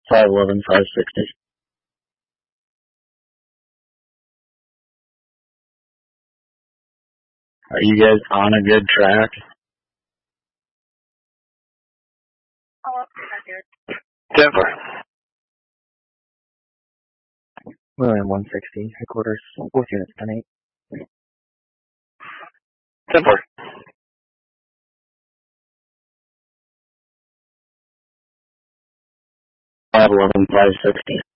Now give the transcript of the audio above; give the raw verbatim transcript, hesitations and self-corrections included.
five eleven, five sixty. Are you guys on a good track? Denver. William one sixty, headquarters, both units ten eight. Denver. five eleven, five sixty.